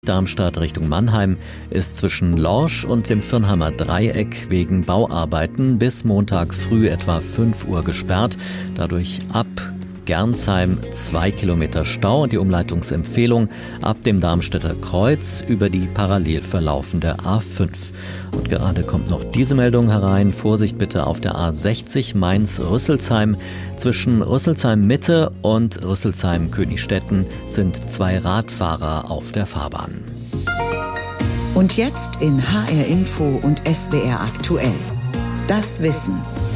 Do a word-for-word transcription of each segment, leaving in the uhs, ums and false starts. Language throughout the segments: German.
Darmstadt Richtung Mannheim ist zwischen Lorsch und dem Firnheimer Dreieck wegen Bauarbeiten bis Montag früh etwa fünf Uhr gesperrt. Dadurch ab Gernsheim zwei Kilometer Stau und die Umleitungsempfehlung ab dem Darmstädter Kreuz über die parallel verlaufende A fünf. Und gerade kommt noch diese Meldung herein. Vorsicht bitte auf der A sechzig Mainz-Rüsselsheim. Zwischen Rüsselsheim-Mitte und Rüsselsheim-Königstetten sind zwei Radfahrer auf der Fahrbahn. Und jetzt in H R Info und S W R aktuell. Das Wissen.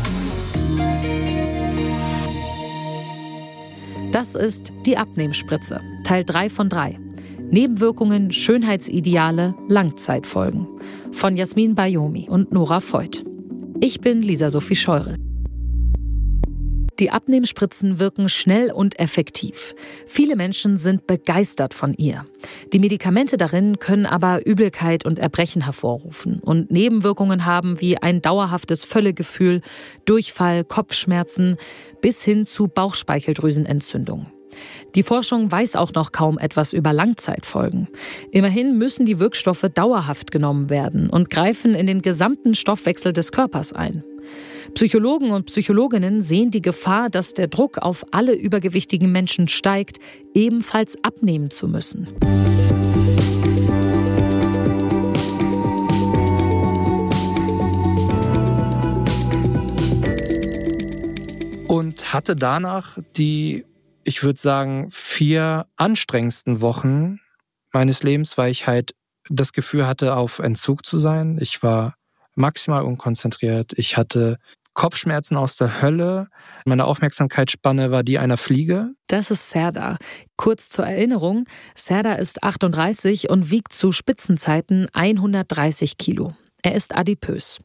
Das ist die Abnehmspritze, Teil drei von drei. Nebenwirkungen, Schönheitsideale, Langzeitfolgen. Von Jasmin Bayomi und Nora Voigt. Ich bin Lisa Sophie Scheurel. Die Abnehmspritzen wirken schnell und effektiv. Viele Menschen sind begeistert von ihr. Die Medikamente darin können aber Übelkeit und Erbrechen hervorrufen und Nebenwirkungen haben wie ein dauerhaftes Völlegefühl, Durchfall, Kopfschmerzen bis hin zu Bauchspeicheldrüsenentzündung. Die Forschung weiß auch noch kaum etwas über Langzeitfolgen. Immerhin müssen die Wirkstoffe dauerhaft genommen werden und greifen in den gesamten Stoffwechsel des Körpers ein. Psychologen und Psychologinnen sehen die Gefahr, dass der Druck auf alle übergewichtigen Menschen steigt, ebenfalls abnehmen zu müssen. Und hatte danach die, ich würde sagen, vier anstrengendsten Wochen meines Lebens, weil ich halt das Gefühl hatte, auf Entzug zu sein. Ich war maximal unkonzentriert. Ich hatte Kopfschmerzen aus der Hölle. Meine Aufmerksamkeitsspanne war die einer Fliege. Das ist Serdar. Kurz zur Erinnerung, Serdar ist achtunddreißig und wiegt zu Spitzenzeiten hundertdreißig Kilo. Er ist adipös.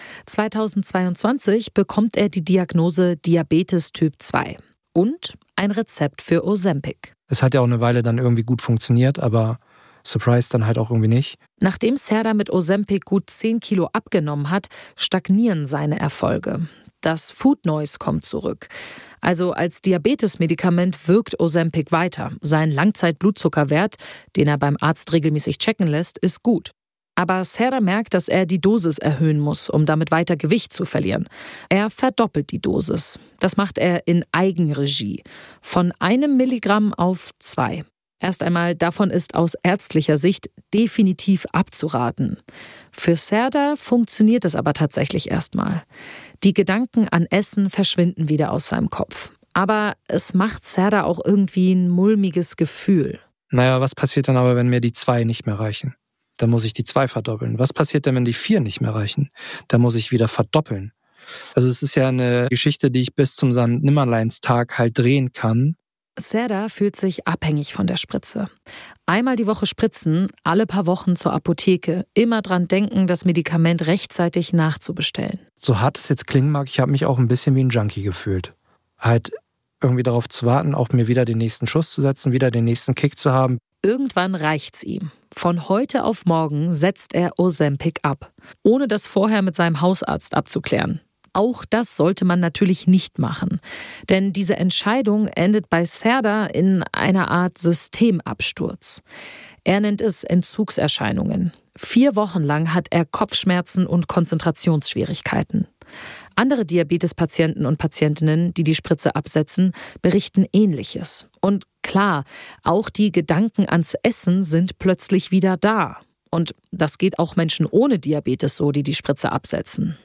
zweitausendzweiundzwanzig bekommt er die Diagnose Diabetes Typ zwei und ein Rezept für Ozempic. Es hat ja auch eine Weile dann irgendwie gut funktioniert, aber Surprise dann halt auch irgendwie nicht. Nachdem Serdar mit Ozempic gut zehn Kilo abgenommen hat, stagnieren seine Erfolge. Das Food Noise kommt zurück. Also als Diabetesmedikament wirkt Ozempic weiter. Sein Langzeitblutzuckerwert, den er beim Arzt regelmäßig checken lässt, ist gut. Aber Serdar merkt, dass er die Dosis erhöhen muss, um damit weiter Gewicht zu verlieren. Er verdoppelt die Dosis. Das macht er in Eigenregie. Von einem Milligramm auf zwei. Erst einmal, davon ist aus ärztlicher Sicht definitiv abzuraten. Für Serdar funktioniert es aber tatsächlich erstmal. Die Gedanken an Essen verschwinden wieder aus seinem Kopf. Aber es macht Serdar auch irgendwie ein mulmiges Gefühl. Naja, was passiert dann aber, wenn mir die zwei nicht mehr reichen? Dann muss ich die zwei verdoppeln. Was passiert denn, wenn die vier nicht mehr reichen? Dann muss ich wieder verdoppeln. Also es ist ja eine Geschichte, die ich bis zum Sankt-Nimmerleins-Tag halt drehen kann. Serdar fühlt sich abhängig von der Spritze. Einmal die Woche spritzen, alle paar Wochen zur Apotheke. Immer dran denken, das Medikament rechtzeitig nachzubestellen. So hart es jetzt klingen mag, ich habe mich auch ein bisschen wie ein Junkie gefühlt. Halt irgendwie darauf zu warten, auch mir wieder den nächsten Schuss zu setzen, wieder den nächsten Kick zu haben. Irgendwann reicht's ihm. Von heute auf morgen setzt er Ozempic ab, ohne das vorher mit seinem Hausarzt abzuklären. Auch das sollte man natürlich nicht machen, denn diese Entscheidung endet bei Serdar in einer Art Systemabsturz. Er nennt es Entzugserscheinungen. Vier Wochen lang hat er Kopfschmerzen und Konzentrationsschwierigkeiten. Andere Diabetespatienten und Patientinnen, die die Spritze absetzen, berichten Ähnliches. Und klar, auch die Gedanken ans Essen sind plötzlich wieder da. Und das geht auch Menschen ohne Diabetes so, die die Spritze absetzen.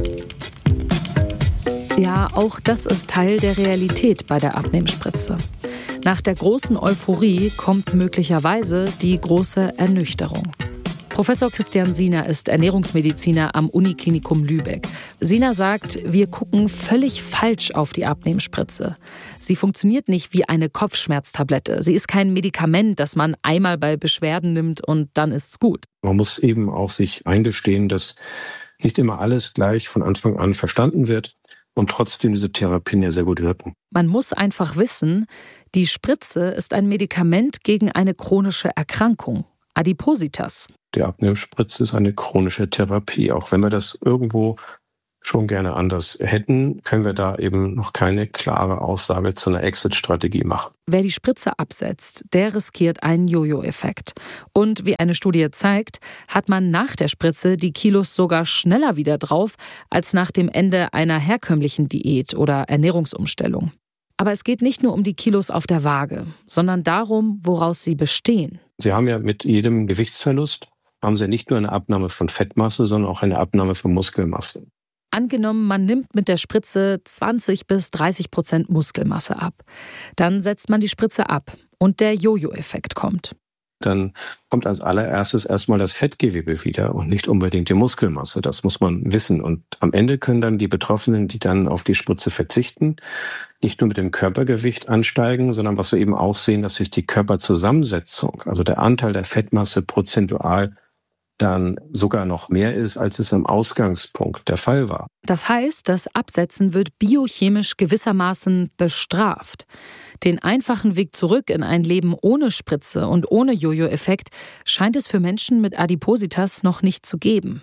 Ja, auch das ist Teil der Realität bei der Abnehmspritze. Nach der großen Euphorie kommt möglicherweise die große Ernüchterung. Professor Christian Siener ist Ernährungsmediziner am Uniklinikum Lübeck. Siener sagt, wir gucken völlig falsch auf die Abnehmspritze. Sie funktioniert nicht wie eine Kopfschmerztablette. Sie ist kein Medikament, das man einmal bei Beschwerden nimmt und dann ist's gut. Man muss eben auch sich eingestehen, dass nicht immer alles gleich von Anfang an verstanden wird und trotzdem diese Therapien ja sehr gut wirken. Man muss einfach wissen, die Spritze ist ein Medikament gegen eine chronische Erkrankung, Adipositas. Die Abnehmspritze ist eine chronische Therapie, auch wenn wir das irgendwo schon gerne anders hätten, können wir da eben noch keine klare Aussage zu einer Exit-Strategie machen. Wer die Spritze absetzt, der riskiert einen Jojo-Effekt. Und wie eine Studie zeigt, hat man nach der Spritze die Kilos sogar schneller wieder drauf als nach dem Ende einer herkömmlichen Diät oder Ernährungsumstellung. Aber es geht nicht nur um die Kilos auf der Waage, sondern darum, woraus sie bestehen. Sie haben ja mit jedem Gewichtsverlust, haben Sie nicht nur eine Abnahme von Fettmasse, sondern auch eine Abnahme von Muskelmasse. Angenommen, man nimmt mit der Spritze zwanzig bis dreißig Prozent Muskelmasse ab. Dann setzt man die Spritze ab und der Jojo-Effekt kommt. Dann kommt als allererstes erstmal das Fettgewebe wieder und nicht unbedingt die Muskelmasse. Das muss man wissen. Und am Ende können dann die Betroffenen, die dann auf die Spritze verzichten, nicht nur mit dem Körpergewicht ansteigen, sondern was wir eben auch sehen, dass sich die Körperzusammensetzung, also der Anteil der Fettmasse prozentual dann sogar noch mehr ist, als es am Ausgangspunkt der Fall war. Das heißt, das Absetzen wird biochemisch gewissermaßen bestraft. Den einfachen Weg zurück in ein Leben ohne Spritze und ohne Jojo-Effekt scheint es für Menschen mit Adipositas noch nicht zu geben.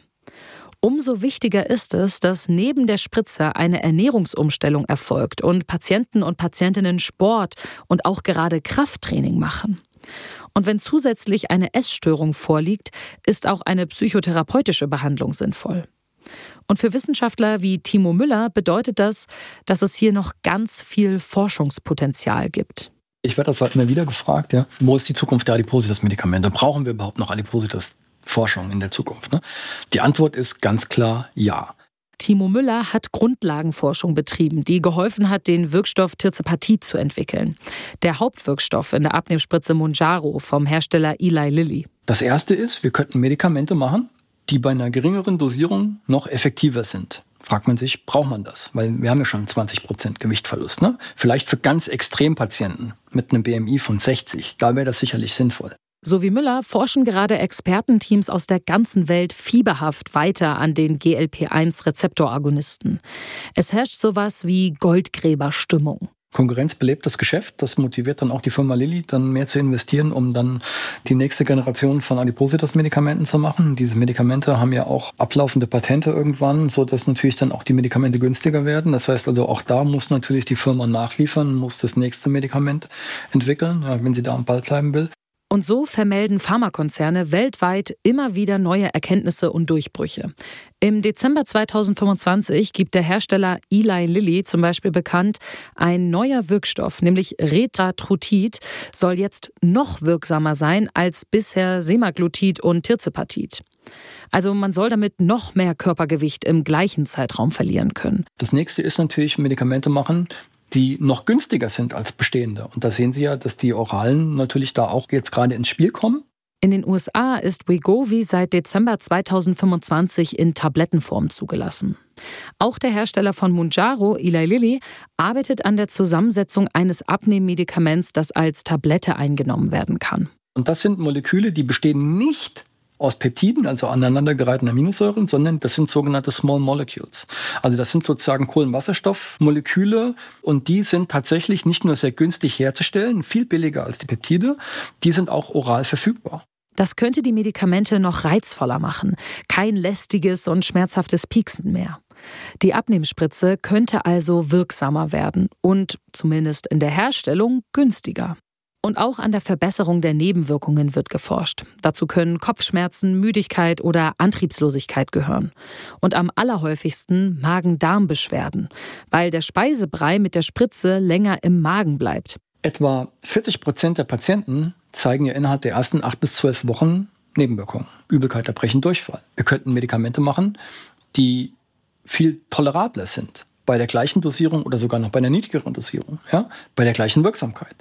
Umso wichtiger ist es, dass neben der Spritze eine Ernährungsumstellung erfolgt und Patienten und Patientinnen Sport und auch gerade Krafttraining machen. Und wenn zusätzlich eine Essstörung vorliegt, ist auch eine psychotherapeutische Behandlung sinnvoll. Und für Wissenschaftler wie Timo Müller bedeutet das, dass es hier noch ganz viel Forschungspotenzial gibt. Ich werde das halt immer wieder gefragt, ja, wo ist die Zukunft der Adipositas-Medikamente? Brauchen wir überhaupt noch Adipositas-Forschung in der Zukunft? Ne? Die Antwort ist ganz klar ja. Timo Müller hat Grundlagenforschung betrieben, die geholfen hat, den Wirkstoff Tirzepatit zu entwickeln. Der Hauptwirkstoff in der Abnehmspritze Mounjaro vom Hersteller Eli Lilly. Das erste ist, wir könnten Medikamente machen, die bei einer geringeren Dosierung noch effektiver sind. Fragt man sich, braucht man das? Weil wir haben ja schon zwanzig Prozent Gewichtverlust. Ne? Vielleicht für ganz Extrempatienten mit einem B M I von sechzig, da wäre das sicherlich sinnvoll. So wie Müller forschen gerade Expertenteams aus der ganzen Welt fieberhaft weiter an den G L P eins Rezeptoragonisten. Es herrscht sowas wie Goldgräberstimmung. Konkurrenz belebt das Geschäft, das motiviert dann auch die Firma Lilly, dann mehr zu investieren, um dann die nächste Generation von Adipositas-Medikamenten zu machen. Diese Medikamente haben ja auch ablaufende Patente irgendwann, sodass natürlich dann auch die Medikamente günstiger werden. Das heißt also, auch da muss natürlich die Firma nachliefern, muss das nächste Medikament entwickeln, wenn sie da am Ball bleiben will. Und so vermelden Pharmakonzerne weltweit immer wieder neue Erkenntnisse und Durchbrüche. Im Dezember zweitausendfünfundzwanzig gibt der Hersteller Eli Lilly zum Beispiel bekannt, ein neuer Wirkstoff, nämlich Retatrutid, soll jetzt noch wirksamer sein als bisher Semaglutid und Tirzepatit. Also man soll damit noch mehr Körpergewicht im gleichen Zeitraum verlieren können. Das nächste ist natürlich Medikamente machen, die noch günstiger sind als bestehende. Und da sehen Sie ja, dass die Oralen natürlich da auch jetzt gerade ins Spiel kommen. In den U S A ist Wegovy seit Dezember zweitausendfünfundzwanzig in Tablettenform zugelassen. Auch der Hersteller von Mounjaro, Eli Lilly, arbeitet an der Zusammensetzung eines Abnehmmedikaments, das als Tablette eingenommen werden kann. Und das sind Moleküle, die bestehen nicht aus Peptiden, also aneinandergereihten Aminosäuren, sondern das sind sogenannte Small Molecules. Also das sind sozusagen Kohlenwasserstoffmoleküle und die sind tatsächlich nicht nur sehr günstig herzustellen, viel billiger als die Peptide, die sind auch oral verfügbar. Das könnte die Medikamente noch reizvoller machen. Kein lästiges und schmerzhaftes Pieksen mehr. Die Abnehmspritze könnte also wirksamer werden und zumindest in der Herstellung günstiger. Und auch an der Verbesserung der Nebenwirkungen wird geforscht. Dazu können Kopfschmerzen, Müdigkeit oder Antriebslosigkeit gehören. Und am allerhäufigsten Magen-Darm-Beschwerden, weil der Speisebrei mit der Spritze länger im Magen bleibt. Etwa vierzig Prozent der Patienten zeigen ja innerhalb der ersten acht bis zwölf Wochen Nebenwirkungen. Übelkeit, Erbrechen, Durchfall. Wir könnten Medikamente machen, die viel tolerabler sind. Bei der gleichen Dosierung oder sogar noch bei einer niedrigeren Dosierung. Ja? Bei der gleichen Wirksamkeit.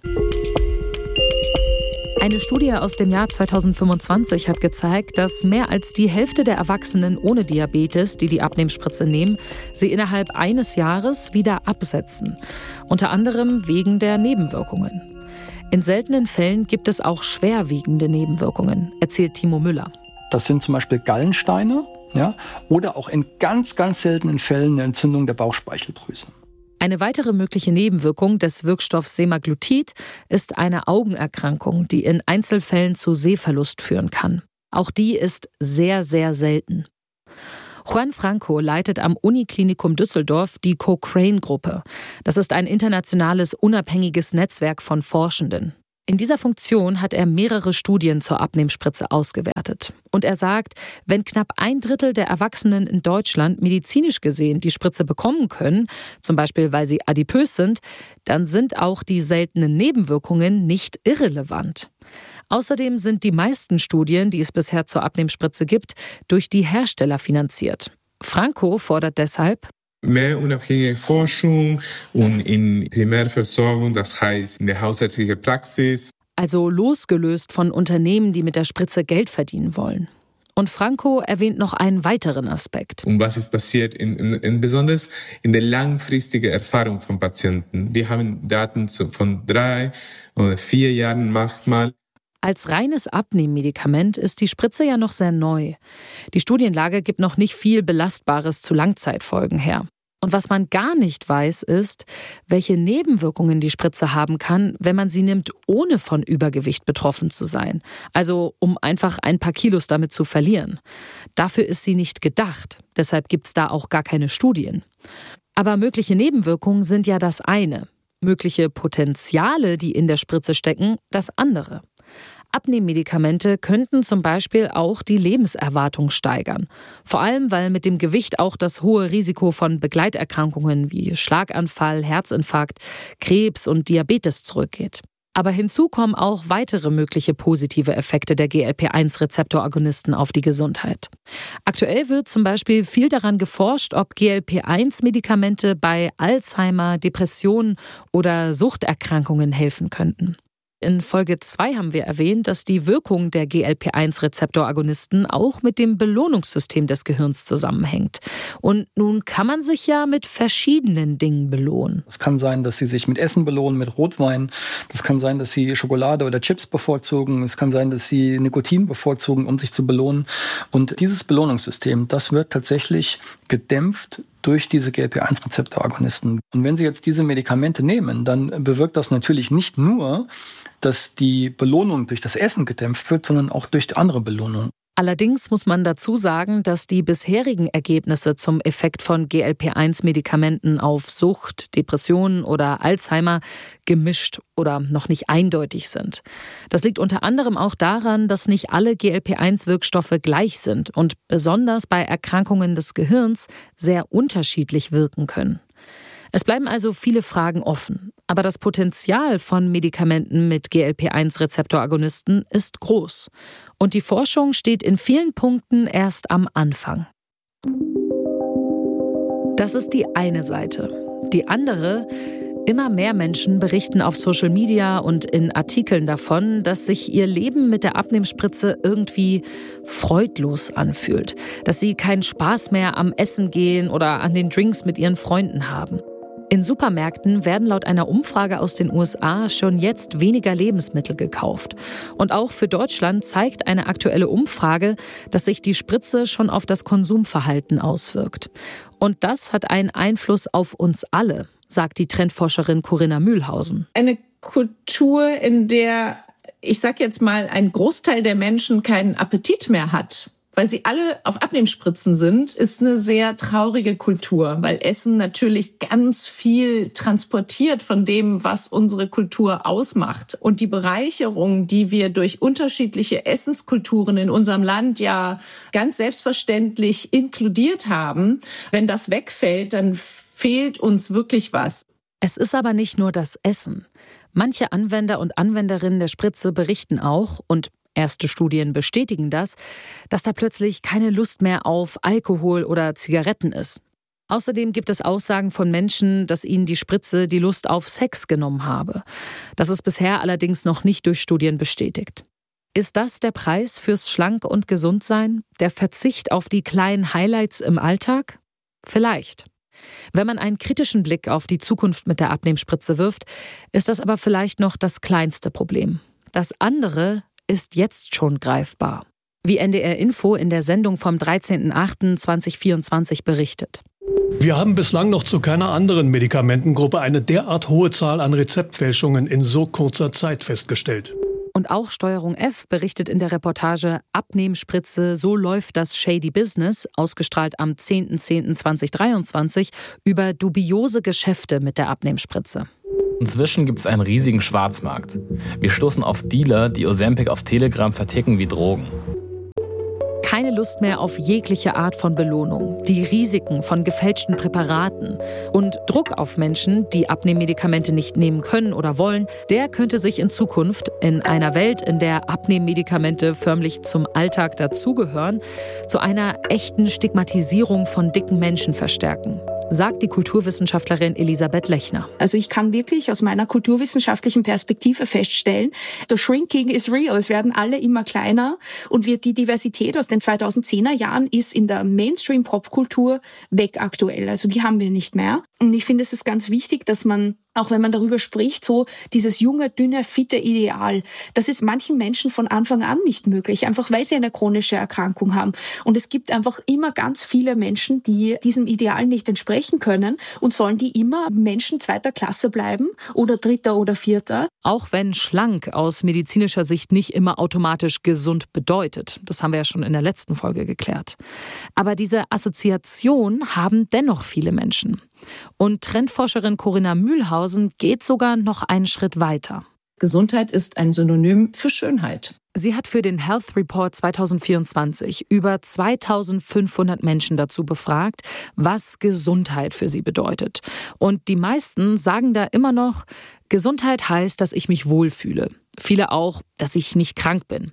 Eine Studie aus dem Jahr zweitausendfünfundzwanzig hat gezeigt, dass mehr als die Hälfte der Erwachsenen ohne Diabetes, die die Abnehmspritze nehmen, sie innerhalb eines Jahres wieder absetzen. Unter anderem wegen der Nebenwirkungen. In seltenen Fällen gibt es auch schwerwiegende Nebenwirkungen, erzählt Timo Müller. Das sind zum Beispiel Gallensteine, ja, oder auch in ganz, ganz seltenen Fällen eine Entzündung der Bauchspeicheldrüse. Eine weitere mögliche Nebenwirkung des Wirkstoffs Semaglutid ist eine Augenerkrankung, die in Einzelfällen zu Sehverlust führen kann. Auch die ist sehr, sehr selten. Juan Franco leitet am Uniklinikum Düsseldorf die Cochrane-Gruppe. Das ist ein internationales, unabhängiges Netzwerk von Forschenden. In dieser Funktion hat er mehrere Studien zur Abnehmspritze ausgewertet. Und er sagt, wenn knapp ein Drittel der Erwachsenen in Deutschland medizinisch gesehen die Spritze bekommen können, zum Beispiel weil sie adipös sind, dann sind auch die seltenen Nebenwirkungen nicht irrelevant. Außerdem sind die meisten Studien, die es bisher zur Abnehmspritze gibt, durch die Hersteller finanziert. Franco fordert deshalb mehr unabhängige Forschung und in Primärversorgung, das heißt in der hausärztlichen Praxis. Also losgelöst von Unternehmen, die mit der Spritze Geld verdienen wollen. Und Franco erwähnt noch einen weiteren Aspekt. Und was ist passiert, in, in, in besonders in der langfristigen Erfahrung von Patienten. Die haben Daten von drei oder vier Jahren manchmal. Als reines Abnehmmedikament ist die Spritze ja noch sehr neu. Die Studienlage gibt noch nicht viel Belastbares zu Langzeitfolgen her. Und was man gar nicht weiß, ist, welche Nebenwirkungen die Spritze haben kann, wenn man sie nimmt, ohne von Übergewicht betroffen zu sein. Also um einfach ein paar Kilos damit zu verlieren. Dafür ist sie nicht gedacht. Deshalb gibt es da auch gar keine Studien. Aber mögliche Nebenwirkungen sind ja das eine. Mögliche Potenziale, die in der Spritze stecken, das andere. Abnehmmedikamente könnten zum Beispiel auch die Lebenserwartung steigern. Vor allem, weil mit dem Gewicht auch das hohe Risiko von Begleiterkrankungen wie Schlaganfall, Herzinfarkt, Krebs und Diabetes zurückgeht. Aber hinzu kommen auch weitere mögliche positive Effekte der G L P eins Rezeptoragonisten auf die Gesundheit. Aktuell wird zum Beispiel viel daran geforscht, ob G L P eins Medikamente bei Alzheimer, Depressionen oder Suchterkrankungen helfen könnten. In Folge zwei haben wir erwähnt, dass die Wirkung der G L P eins Rezeptoragonisten auch mit dem Belohnungssystem des Gehirns zusammenhängt. Und nun kann man sich ja mit verschiedenen Dingen belohnen. Es kann sein, dass Sie sich mit Essen belohnen, mit Rotwein. Das kann sein, dass Sie Schokolade oder Chips bevorzugen. Es kann sein, dass Sie Nikotin bevorzugen, um sich zu belohnen. Und dieses Belohnungssystem, das wird tatsächlich gedämpft durch diese G L P eins Rezeptoragonisten. Und wenn Sie jetzt diese Medikamente nehmen, dann bewirkt das natürlich nicht nur, dass die Belohnung durch das Essen gedämpft wird, sondern auch durch andere Belohnung. Allerdings muss man dazu sagen, dass die bisherigen Ergebnisse zum Effekt von G L P eins Medikamenten auf Sucht, Depressionen oder Alzheimer gemischt oder noch nicht eindeutig sind. Das liegt unter anderem auch daran, dass nicht alle G L P eins Wirkstoffe gleich sind und besonders bei Erkrankungen des Gehirns sehr unterschiedlich wirken können. Es bleiben also viele Fragen offen. Aber das Potenzial von Medikamenten mit G L P eins Rezeptoragonisten ist groß. Und die Forschung steht in vielen Punkten erst am Anfang. Das ist die eine Seite. Die andere: Immer mehr Menschen berichten auf Social Media und in Artikeln davon, dass sich ihr Leben mit der Abnehmspritze irgendwie freudlos anfühlt. Dass sie keinen Spaß mehr am Essen gehen oder an den Drinks mit ihren Freunden haben. In Supermärkten werden laut einer Umfrage aus den U S A schon jetzt weniger Lebensmittel gekauft. Und auch für Deutschland zeigt eine aktuelle Umfrage, dass sich die Spritze schon auf das Konsumverhalten auswirkt. Und das hat einen Einfluss auf uns alle, sagt die Trendforscherin Corinna Mühlhausen. Eine Kultur, in der, ich sag jetzt mal, ein Großteil der Menschen keinen Appetit mehr hat, weil sie alle auf Abnehmspritzen sind, ist eine sehr traurige Kultur, weil Essen natürlich ganz viel transportiert von dem, was unsere Kultur ausmacht. Und die Bereicherung, die wir durch unterschiedliche Essenskulturen in unserem Land ja ganz selbstverständlich inkludiert haben, wenn das wegfällt, dann fehlt uns wirklich was. Es ist aber nicht nur das Essen. Manche Anwender und Anwenderinnen der Spritze berichten auch, und erste Studien bestätigen das, dass da plötzlich keine Lust mehr auf Alkohol oder Zigaretten ist. Außerdem gibt es Aussagen von Menschen, dass ihnen die Spritze die Lust auf Sex genommen habe. Das ist bisher allerdings noch nicht durch Studien bestätigt. Ist das der Preis fürs Schlank- und Gesundsein? Der Verzicht auf die kleinen Highlights im Alltag? Vielleicht. Wenn man einen kritischen Blick auf die Zukunft mit der Abnehmspritze wirft, ist das aber vielleicht noch das kleinste Problem. Das andere ist jetzt schon greifbar. Wie N D R Info in der Sendung vom dreizehnten achten zweitausendvierundzwanzig berichtet. Wir haben bislang noch zu keiner anderen Medikamentengruppe eine derart hohe Zahl an Rezeptfälschungen in so kurzer Zeit festgestellt. Und auch Steuerung F berichtet in der Reportage Abnehmspritze, so läuft das Shady Business, ausgestrahlt am zehnten zehnten zweitausenddreiundzwanzig, über dubiose Geschäfte mit der Abnehmspritze. Inzwischen gibt es einen riesigen Schwarzmarkt. Wir stoßen auf Dealer, die Ozempic auf Telegram verticken wie Drogen. Keine Lust mehr auf jegliche Art von Belohnung, die Risiken von gefälschten Präparaten und Druck auf Menschen, die Abnehmmedikamente nicht nehmen können oder wollen, der könnte sich in Zukunft in einer Welt, in der Abnehmmedikamente förmlich zum Alltag dazugehören, zu einer echten Stigmatisierung von dicken Menschen verstärken, sagt die Kulturwissenschaftlerin Elisabeth Lechner. Also ich kann wirklich aus meiner kulturwissenschaftlichen Perspektive feststellen, the shrinking is real. Es werden alle immer kleiner und wird die Diversität aus den zweitausendzehner Jahren ist in der Mainstream-Popkultur weg aktuell. Also die haben wir nicht mehr. Und ich finde, es ist ganz wichtig, dass man, auch wenn man darüber spricht, so dieses junge, dünne, fitte Ideal, das ist manchen Menschen von Anfang an nicht möglich, einfach weil sie eine chronische Erkrankung haben. Und es gibt einfach immer ganz viele Menschen, die diesem Ideal nicht entsprechen können und sollen die immer Menschen zweiter Klasse bleiben oder dritter oder vierter. Auch wenn schlank aus medizinischer Sicht nicht immer automatisch gesund bedeutet. Das haben wir ja schon in der letzten Folge geklärt. Aber diese Assoziation haben dennoch viele Menschen. Und Trendforscherin Corinna Mühlhausen geht sogar noch einen Schritt weiter. Gesundheit ist ein Synonym für Schönheit. Sie hat für den Health Report zweitausendvierundzwanzig über zweitausendfünfhundert Menschen dazu befragt, was Gesundheit für sie bedeutet. Und die meisten sagen da immer noch, Gesundheit heißt, dass ich mich wohlfühle. Viele auch, dass ich nicht krank bin.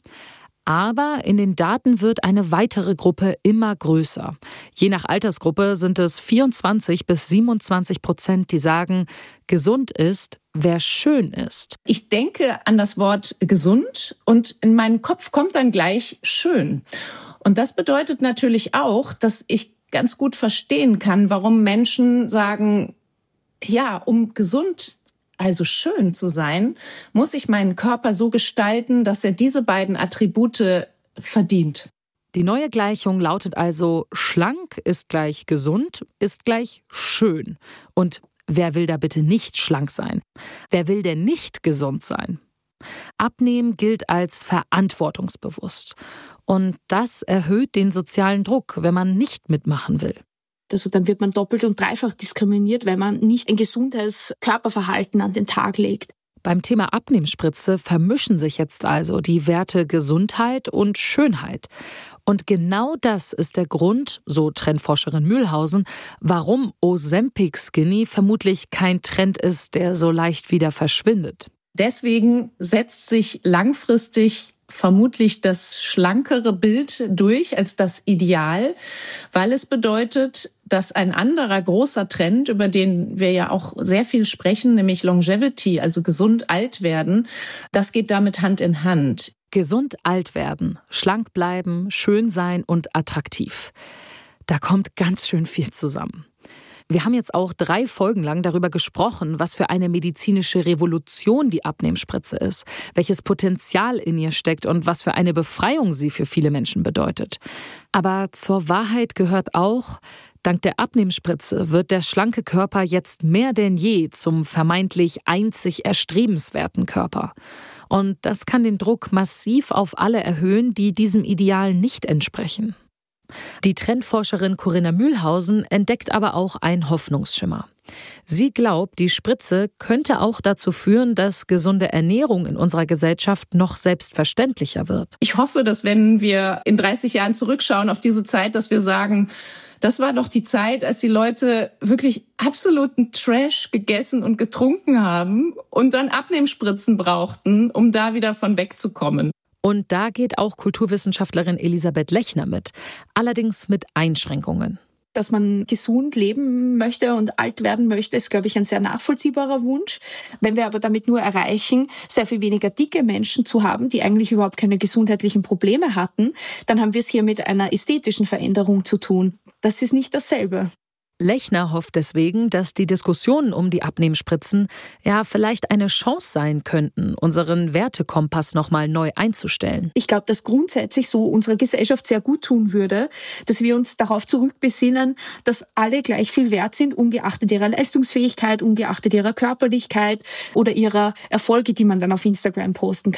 Aber in den Daten wird eine weitere Gruppe immer größer. Je nach Altersgruppe sind es vierundzwanzig bis siebenundzwanzig Prozent, die sagen, gesund ist, wer schön ist. Ich denke an das Wort gesund und in meinen Kopf kommt dann gleich schön. Und das bedeutet natürlich auch, dass ich ganz gut verstehen kann, warum Menschen sagen, ja, um gesund also schön zu sein, muss ich meinen Körper so gestalten, dass er diese beiden Attribute verdient. Die neue Gleichung lautet also, schlank ist gleich gesund, ist gleich schön. Und wer will da bitte nicht schlank sein? Wer will denn nicht gesund sein? Abnehmen gilt als verantwortungsbewusst. Und das erhöht den sozialen Druck, wenn man nicht mitmachen will. Also dann wird man doppelt und dreifach diskriminiert, weil man nicht ein gesundes Körperverhalten an den Tag legt. Beim Thema Abnehmspritze vermischen sich jetzt also die Werte Gesundheit und Schönheit. Und genau das ist der Grund, so Trendforscherin Mühlhausen, warum Ozempic Skinny vermutlich kein Trend ist, der so leicht wieder verschwindet. Deswegen setzt sich langfristig vermutlich das schlankere Bild durch als das Ideal, weil es bedeutet, dass ein anderer großer Trend, über den wir ja auch sehr viel sprechen, nämlich Longevity, also gesund alt werden, das geht damit Hand in Hand. Gesund alt werden, schlank bleiben, schön sein und attraktiv. Da kommt ganz schön viel zusammen. Wir haben jetzt auch drei Folgen lang darüber gesprochen, was für eine medizinische Revolution die Abnehmspritze ist, welches Potenzial in ihr steckt und was für eine Befreiung sie für viele Menschen bedeutet. Aber zur Wahrheit gehört auch, dank der Abnehmspritze wird der schlanke Körper jetzt mehr denn je zum vermeintlich einzig erstrebenswerten Körper. Und das kann den Druck massiv auf alle erhöhen, die diesem Ideal nicht entsprechen. Die Trendforscherin Corinna Mühlhausen entdeckt aber auch einen Hoffnungsschimmer. Sie glaubt, die Spritze könnte auch dazu führen, dass gesunde Ernährung in unserer Gesellschaft noch selbstverständlicher wird. Ich hoffe, dass wenn wir in dreißig Jahren zurückschauen auf diese Zeit, dass wir sagen, das war doch die Zeit, als die Leute wirklich absoluten Trash gegessen und getrunken haben und dann Abnehmspritzen brauchten, um da wieder von wegzukommen. Und da geht auch Kulturwissenschaftlerin Elisabeth Lechner mit, allerdings mit Einschränkungen. Dass man gesund leben möchte und alt werden möchte, ist, glaube ich, ein sehr nachvollziehbarer Wunsch. Wenn wir aber damit nur erreichen, sehr viel weniger dicke Menschen zu haben, die eigentlich überhaupt keine gesundheitlichen Probleme hatten, dann haben wir es hier mit einer ästhetischen Veränderung zu tun. Das ist nicht dasselbe. Lechner hofft deswegen, dass die Diskussionen um die Abnehmspritzen ja vielleicht eine Chance sein könnten, unseren Wertekompass nochmal neu einzustellen. Ich glaube, dass grundsätzlich so unserer Gesellschaft sehr gut tun würde, dass wir uns darauf zurückbesinnen, dass alle gleich viel wert sind, ungeachtet ihrer Leistungsfähigkeit, ungeachtet ihrer Körperlichkeit oder ihrer Erfolge, die man dann auf Instagram posten kann.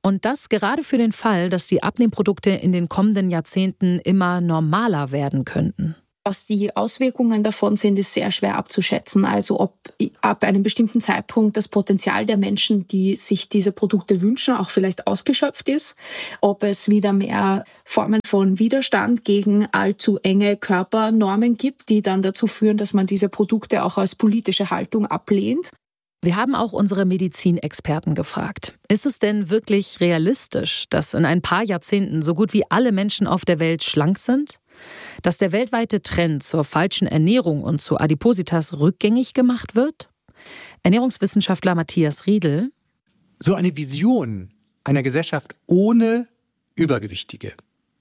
Und das gerade für den Fall, dass die Abnehmprodukte in den kommenden Jahrzehnten immer normaler werden könnten. Was die Auswirkungen davon sind, ist sehr schwer abzuschätzen. Also ob ab einem bestimmten Zeitpunkt das Potenzial der Menschen, die sich diese Produkte wünschen, auch vielleicht ausgeschöpft ist. Ob es wieder mehr Formen von Widerstand gegen allzu enge Körpernormen gibt, die dann dazu führen, dass man diese Produkte auch als politische Haltung ablehnt. Wir haben auch unsere Medizinexperten gefragt. Ist es denn wirklich realistisch, dass in ein paar Jahrzehnten so gut wie alle Menschen auf der Welt schlank sind? Dass der weltweite Trend zur falschen Ernährung und zu Adipositas rückgängig gemacht wird? Ernährungswissenschaftler Matthias Riedel. So eine Vision einer Gesellschaft ohne Übergewichtige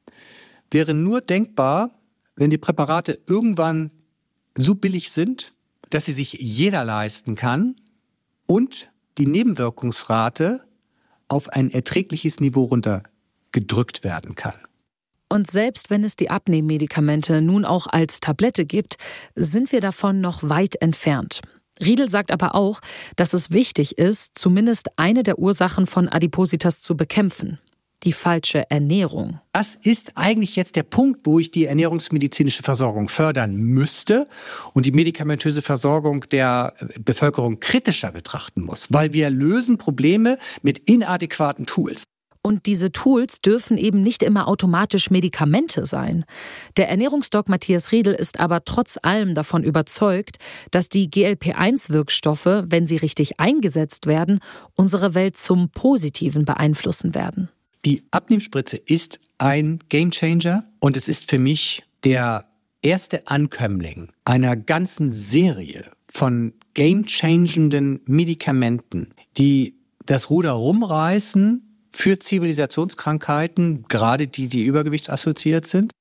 wäre nur denkbar, wenn die Präparate irgendwann so billig sind, dass sie sich jeder leisten kann und die Nebenwirkungsrate auf ein erträgliches Niveau runtergedrückt werden kann. Und selbst wenn es die Abnehmmedikamente nun auch als Tablette gibt, sind wir davon noch weit entfernt. Riedel sagt aber auch, dass es wichtig ist, zumindest eine der Ursachen von Adipositas zu bekämpfen: die falsche Ernährung. Das ist eigentlich jetzt der Punkt, wo ich die ernährungsmedizinische Versorgung fördern müsste und die medikamentöse Versorgung der Bevölkerung kritischer betrachten muss, weil wir lösen Probleme mit inadäquaten Tools. Und diese Tools dürfen eben nicht immer automatisch Medikamente sein. Der Ernährungsdoc Matthias Riedel ist aber trotz allem davon überzeugt, dass die G L P eins Wirkstoffe, wenn sie richtig eingesetzt werden, unsere Welt zum Positiven beeinflussen werden. Die Abnehmspritze ist ein Gamechanger und es ist für mich der erste Ankömmling einer ganzen Serie von gamechangenden Medikamenten, die das Ruder rumreißen für Zivilisationskrankheiten, gerade die, die übergewichtsassoziiert sind.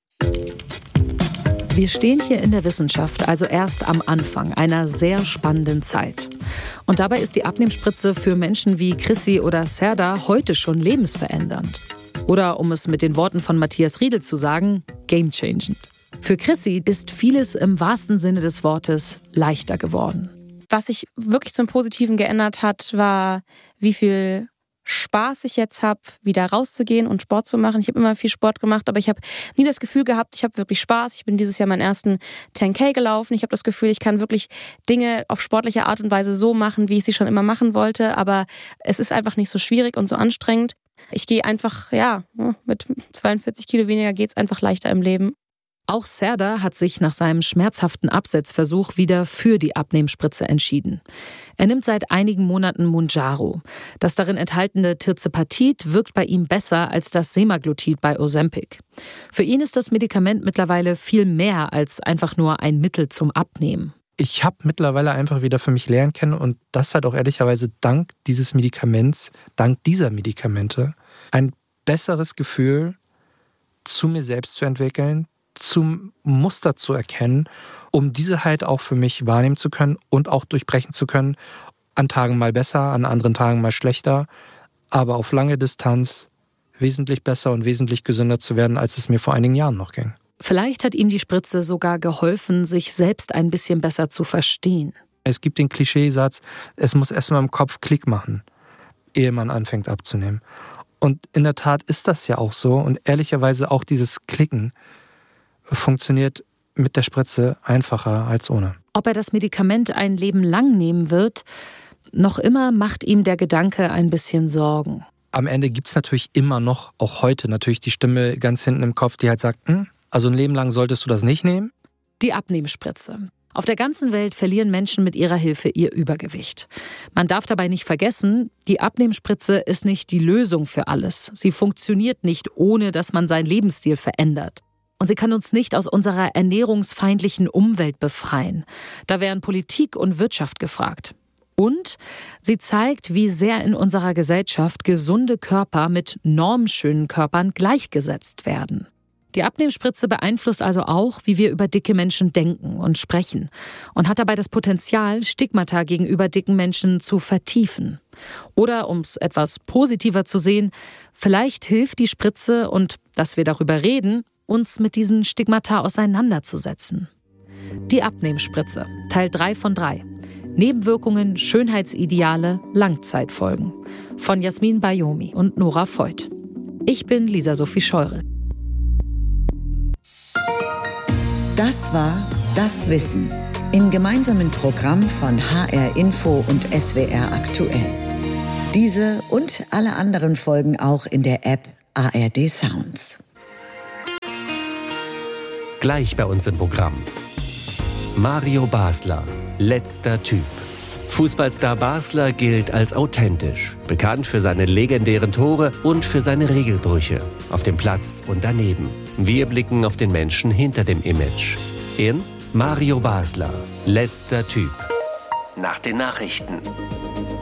Wir stehen hier in der Wissenschaft also erst am Anfang einer sehr spannenden Zeit. Und dabei ist die Abnehmspritze für Menschen wie Chrissy oder Serda heute schon lebensverändernd. Oder um es mit den Worten von Matthias Riedel zu sagen, gamechangend. Für Chrissy ist vieles im wahrsten Sinne des Wortes leichter geworden. Was sich wirklich zum Positiven geändert hat, war, wie viel Spaß ich jetzt habe, wieder rauszugehen und Sport zu machen. Ich habe immer viel Sport gemacht, aber ich habe nie das Gefühl gehabt, ich habe wirklich Spaß. Ich bin dieses Jahr meinen ersten zehn K gelaufen. Ich habe das Gefühl, ich kann wirklich Dinge auf sportliche Art und Weise so machen, wie ich sie schon immer machen wollte, aber es ist einfach nicht so schwierig und so anstrengend. Ich gehe einfach, ja, mit zweiundvierzig Kilo weniger geht's einfach leichter im Leben. Auch Serda hat sich nach seinem schmerzhaften Absetzversuch wieder für die Abnehmspritze entschieden. Er nimmt seit einigen Monaten Mounjaro. Das darin enthaltene Tirzepatit wirkt bei ihm besser als das Semaglutid bei Ozempic. Für ihn ist das Medikament mittlerweile viel mehr als einfach nur ein Mittel zum Abnehmen. Ich habe mittlerweile einfach wieder für mich lernen können und das hat auch ehrlicherweise dank dieses Medikaments, dank dieser Medikamente, ein besseres Gefühl zu mir selbst zu entwickeln, zum Muster zu erkennen, um diese halt auch für mich wahrnehmen zu können und auch durchbrechen zu können. An Tagen mal besser, an anderen Tagen mal schlechter, aber auf lange Distanz wesentlich besser und wesentlich gesünder zu werden, als es mir vor einigen Jahren noch ging. Vielleicht hat ihm die Spritze sogar geholfen, sich selbst ein bisschen besser zu verstehen. Es gibt den Klischeesatz, es muss erstmal im Kopf Klick machen, ehe man anfängt abzunehmen. Und in der Tat ist das ja auch so und ehrlicherweise auch dieses Klicken funktioniert mit der Spritze einfacher als ohne. Ob er das Medikament ein Leben lang nehmen wird, noch immer macht ihm der Gedanke ein bisschen Sorgen. Am Ende gibt es natürlich immer noch, auch heute natürlich die Stimme ganz hinten im Kopf, die halt sagt, hm, also ein Leben lang solltest du das nicht nehmen. Die Abnehmspritze. Auf der ganzen Welt verlieren Menschen mit ihrer Hilfe ihr Übergewicht. Man darf dabei nicht vergessen, die Abnehmspritze ist nicht die Lösung für alles. Sie funktioniert nicht, ohne dass man seinen Lebensstil verändert. Und sie kann uns nicht aus unserer ernährungsfeindlichen Umwelt befreien. Da wären Politik und Wirtschaft gefragt. Und sie zeigt, wie sehr in unserer Gesellschaft gesunde Körper mit normschönen Körpern gleichgesetzt werden. Die Abnehmspritze beeinflusst also auch, wie wir über dicke Menschen denken und sprechen und hat dabei das Potenzial, Stigmata gegenüber dicken Menschen zu vertiefen. Oder, um es etwas positiver zu sehen, vielleicht hilft die Spritze und, dass wir darüber reden, uns mit diesen Stigmata auseinanderzusetzen. Die Abnehmspritze, Teil drei von drei. Nebenwirkungen, Schönheitsideale, Langzeitfolgen. Von Jasmin Bayomi und Nora Voigt. Ich bin Lisa Sophie Scheurel. Das war Das Wissen im gemeinsamen Programm von H R Info und S W R Aktuell. Diese und alle anderen Folgen auch in der App A R D Sounds. Gleich bei uns im Programm. Mario Basler, letzter Typ. Fußballstar Basler gilt als authentisch, bekannt für seine legendären Tore und für seine Regelbrüche auf dem Platz und daneben. Wir blicken auf den Menschen hinter dem Image. In Mario Basler, letzter Typ. Nach den Nachrichten.